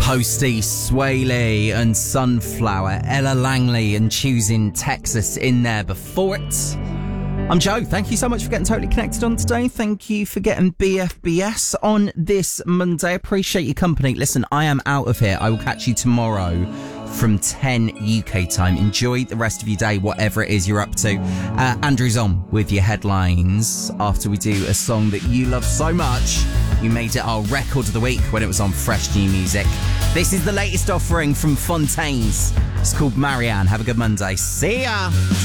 Posty, Swaley and Sunflower, Ella Langley and Choosing Texas in there before it. I'm Joe. Thank you so much for getting totally connected on today. Thank you for getting BFBS on this Monday. Appreciate your company. Listen, I am out of here. I will catch you tomorrow from 10 UK time. Enjoy the rest of your day, whatever it is you're up to. Andrew's on with your headlines after we do a song that you love so much. You made it our record of the week when it was on Fresh New Music. This is the latest offering from Fontaines. It's called Marianne. Have a good Monday. See ya!